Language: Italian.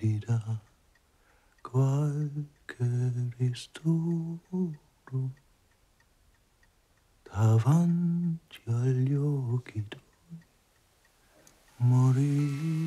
ti dà qualche ristoro davanti agli occhi tuoi morì.